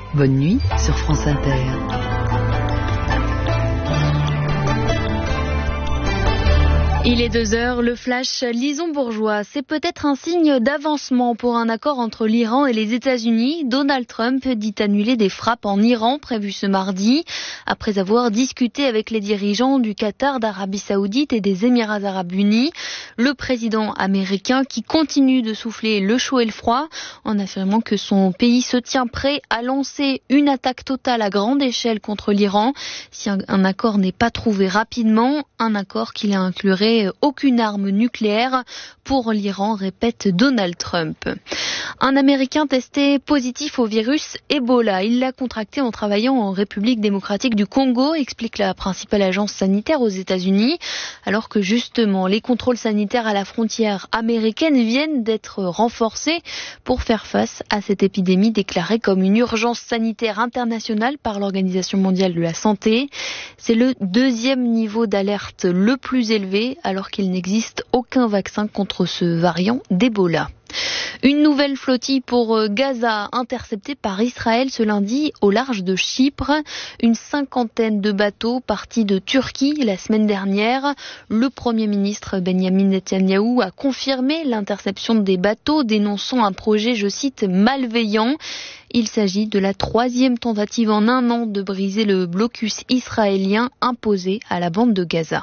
Bonne nuit sur France Inter. Il est 2h, le flash Lison Bourgeois. C'est peut-être un signe d'avancement pour un accord entre l'Iran et les États-Unis. Donald Trump dit annuler des frappes en Iran prévues ce mardi, après avoir discuté avec les dirigeants du Qatar, d'Arabie Saoudite et des Émirats Arabes Unis. Le président américain qui continue de souffler le chaud et le froid en affirmant que son pays se tient prêt à lancer une attaque totale à grande échelle contre l'Iran si un accord n'est pas trouvé rapidement, un accord qui inclurait aucune arme nucléaire pour l'Iran, répète Donald Trump. Un Américain testé positif au virus Ebola. Il l'a contracté en travaillant en République démocratique du Congo, explique la principale agence sanitaire aux États-Unis, alors que justement les contrôles sanitaires à la frontière américaine viennent d'être renforcés pour faire face à cette épidémie déclarée comme une urgence sanitaire internationale par l'Organisation mondiale de la santé. C'est le deuxième niveau d'alerte le plus élevé, alors qu'il n'existe aucun vaccin contre ce variant d'Ebola. Une nouvelle flottille pour Gaza interceptée par Israël ce lundi au large de Chypre. Une cinquantaine de bateaux partis de Turquie la semaine dernière. Le Premier ministre Benjamin Netanyahou a confirmé l'interception des bateaux, dénonçant un projet, je cite, malveillant. Il s'agit de la troisième tentative en un an de briser le blocus israélien imposé à la bande de Gaza.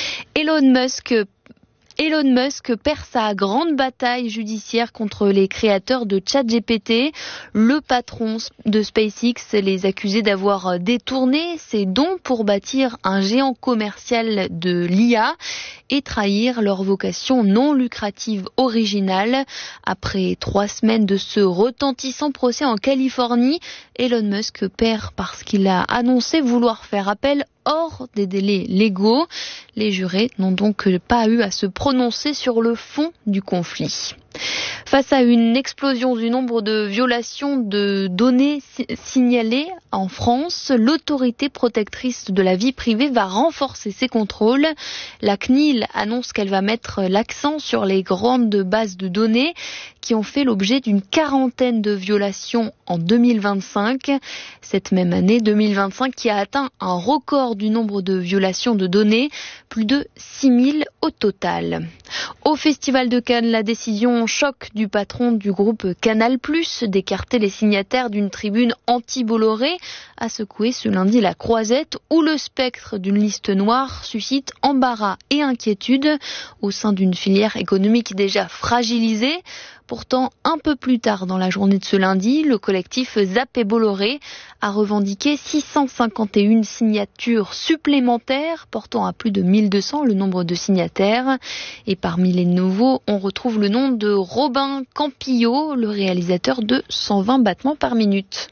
Elon Musk perd sa grande bataille judiciaire contre les créateurs de ChatGPT. Le patron de SpaceX les accusait d'avoir détourné ses dons pour bâtir un géant commercial de l'IA et trahir leur vocation non lucrative originale. Après 3 semaines de ce retentissant procès en Californie, Elon Musk perd parce qu'il a annoncé vouloir faire appel hors des délais légaux. Les jurés n'ont donc pas eu à se prononcer sur le fond du conflit. Face à une explosion du nombre de violations de données signalées en France, l'autorité protectrice de la vie privée va renforcer ses contrôles. La CNIL annonce qu'elle va mettre l'accent sur les grandes bases de données qui ont fait l'objet d'une quarantaine de violations en 2025. Cette même année 2025 qui a atteint un record du nombre de violations de données, plus de 6000 au total. Au Festival de Cannes, la décision choc du patron du groupe Canal+, d'écarter les signataires d'une tribune anti-Bolloré, a secoué ce lundi la Croisette, où le spectre d'une liste noire suscite embarras et inquiétude au sein d'une filière économique déjà fragilisée. Pourtant, un peu plus tard dans la journée de ce lundi, le collectif ZAP et Bolloré a revendiqué 651 signatures supplémentaires, portant à plus de 1200 le nombre de signataires. Et parmi les nouveaux, on retrouve le nom de Robin Campillo, le réalisateur de 120 battements par minute.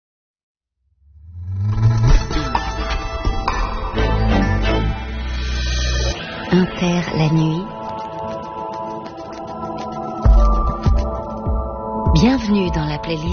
Inter la nuit. Bienvenue dans la playlist